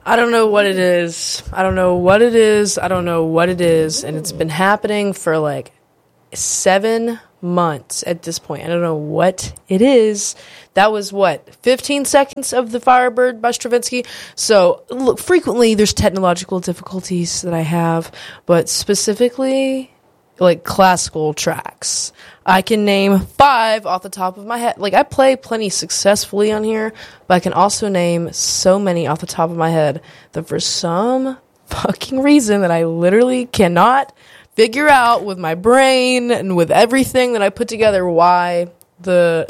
I don't know what it is. I don't know what it is. I don't know what it is. And it's been happening for like 7 months at this point. I don't know what it is. That was 15 seconds of the Firebird by Stravinsky. So look, frequently there's technological difficulties that I have, but specifically like classical tracks. I can name 5 off the top of my head. Like, I play plenty successfully on here, but I can also name so many off the top of my head that for some fucking reason that I literally cannot figure out with my brain and with everything that I put together why the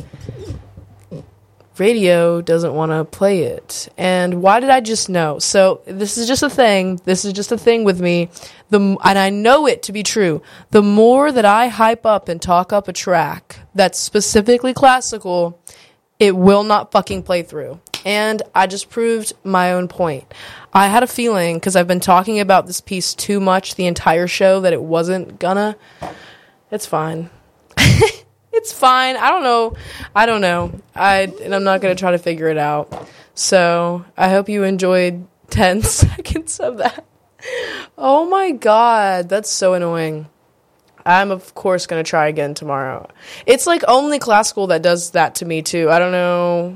radio doesn't want to play it. And why did I just know? So this is just a thing. This is just a thing with me. And I know it to be true. The more that I hype up and talk up a track that's specifically classical, it will not fucking play through. And I just proved my own point. I had a feeling, because I've been talking about this piece too much the entire show, that it wasn't gonna. It's fine. It's fine. I don't know. And I'm not going to try to figure it out. So I hope you enjoyed 10 seconds of that. Oh my God. That's so annoying. I'm, of course, going to try again tomorrow. It's like only classical that does that to me, too. I don't know.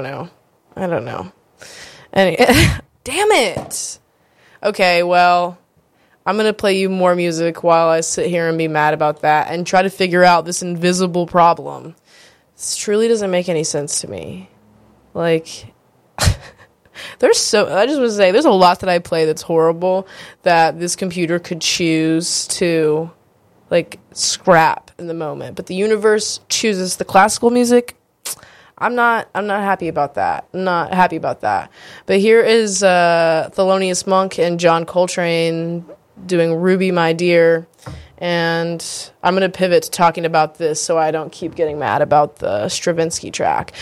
Damn it. Okay, well, I'm going to play you more music while I sit here and be mad about that and try to figure out this invisible problem. This truly doesn't make any sense to me. Like, I just want to say, there's a lot that I play that's horrible that this computer could choose to, like, scrap in the moment. But the universe chooses the classical music. I'm not happy about that. But here is Thelonious Monk and John Coltrane doing Ruby My Dear, and I'm going to pivot to talking about this so I don't keep getting mad about the Stravinsky track.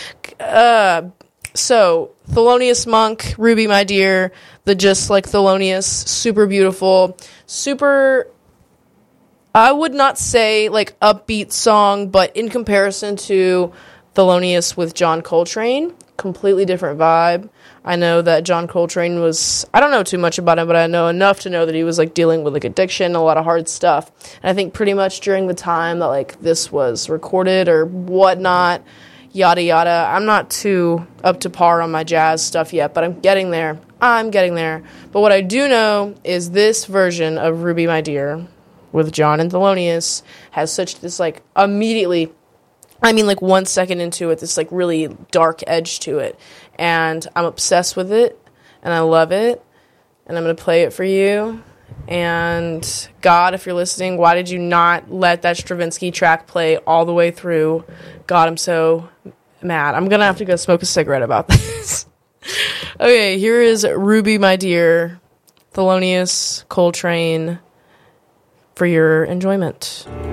So, Thelonious Monk, Ruby My Dear, the Just Like Thelonious, super beautiful, super, I would not say like upbeat song, but in comparison to Thelonious with John Coltrane, completely different vibe. I know that John Coltrane was, I don't know too much about him, but I know enough to know that he was like dealing with like addiction, a lot of hard stuff. And I think pretty much during the time that like this was recorded or whatnot, yada yada, I'm not too up to par on my jazz stuff yet, but I'm getting there. But what I do know is this version of Ruby My Dear with John and Thelonious has such this like immediately, I mean, like 1 second into it, this like really dark edge to it. And I'm obsessed with it, and I love it, and I'm going to play it for you. And God, if you're listening, why did you not let that Stravinsky track play all the way through? God, I'm so mad. I'm going to have to go smoke a cigarette about this. Okay, here is Ruby My Dear, Thelonious Coltrane, for your enjoyment.